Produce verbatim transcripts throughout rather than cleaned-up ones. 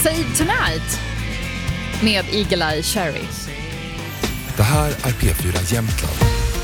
Save Tonight med Eagle Eye Cherry. Det här är P fyra Jämtland.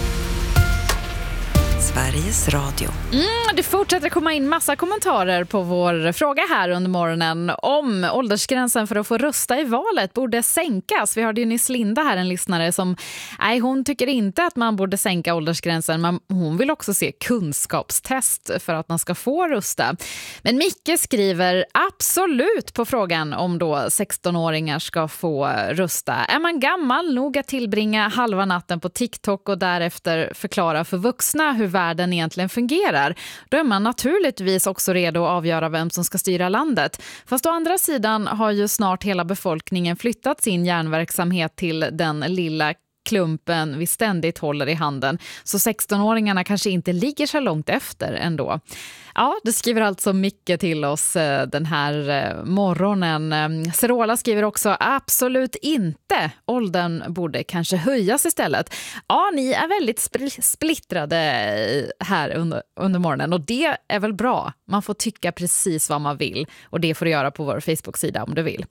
Sveriges Radio. Mm, det fortsätter komma in massa kommentarer på vår fråga här under morgonen om åldersgränsen för att få rösta i valet borde sänkas. Vi hörde ju nyss Linda här, en lyssnare som, nej, hon tycker inte att man borde sänka åldersgränsen, men hon vill också se kunskapstest för att man ska få rösta. Men Micke skriver absolut på frågan om då sexton-åringar ska få rösta. Är man gammal nog att tillbringa halva natten på TikTok och därefter förklara för vuxna hur världen egentligen fungerar, då är man naturligtvis också redo att avgöra vem som ska styra landet. Fast å andra sidan har ju snart hela befolkningen flyttat sin järnverksamhet till den lilla klumpen vi ständigt håller i handen. Så sexton-åringarna kanske inte ligger så långt efter ändå. Ja, det skriver alltså mycket till oss den här morgonen. Serola skriver också absolut inte. Åldern borde kanske höjas istället. Ja, ni är väldigt splittrade här under, under morgonen och det är väl bra. Man får tycka precis vad man vill och det får du göra på vår Facebook-sida om du vill.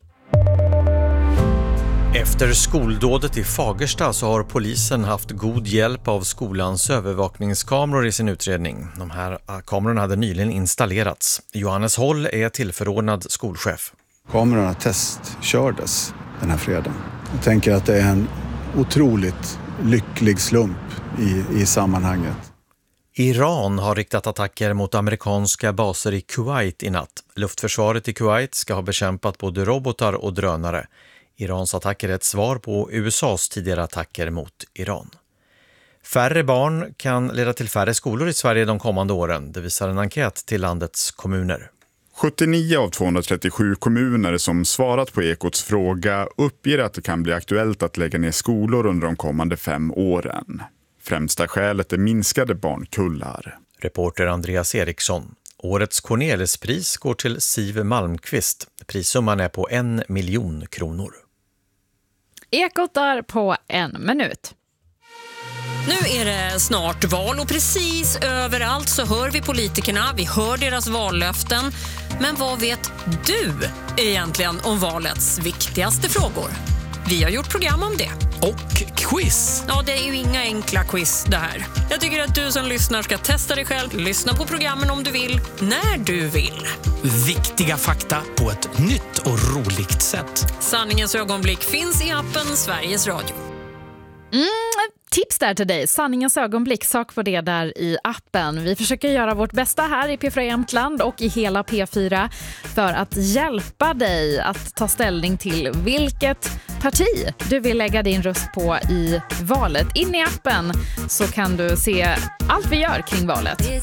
Efter skoldådet i Fagersta så har polisen haft god hjälp av skolans övervakningskameror i sin utredning. De här kamerorna hade nyligen installerats. Johannes Håll är tillförordnad skolchef. Kamerorna testkördes den här fredagen. Jag tänker att det är en otroligt lycklig slump i, i sammanhanget. Iran har riktat attacker mot amerikanska baser i Kuwait i natt. Luftförsvaret i Kuwait ska ha bekämpat både robotar och drönare. Irans attacker är ett svar på U S A:s tidigare attacker mot Iran. Färre barn kan leda till färre skolor i Sverige de kommande åren. Det visar en enkät till landets kommuner. sjuttionio av tvåhundratrettiosju kommuner som svarat på Ekots fråga uppger att det kan bli aktuellt att lägga ner skolor under de kommande fem åren. Främsta skälet är minskade barnkullar. Reporter Andreas Eriksson. Årets Corneliuspris går till Siv Malmqvist. Prissumman är på en miljon kronor. Ekot där på en minut. Nu är det snart val och precis överallt så hör vi politikerna, vi hör deras vallöften. Men vad vet du egentligen om valets viktigaste frågor? Vi har gjort program om det. Och quiz. Ja, det är ju inga enkla quiz det här. Jag tycker att du som lyssnar ska testa dig själv. Lyssna på programmen om du vill, när du vill. Viktiga fakta på ett nytt och roligt sätt. Sanningens ögonblick finns i appen Sveriges Radio. Mm, tips där till dig. Sanningens ögonblick, sak på det där i appen. Vi försöker göra vårt bästa här i P fyra Jämtland och i hela P fyra för att hjälpa dig att ta ställning till vilket parti du vill lägga din röst på i valet. In i appen så kan du se allt vi gör kring valet.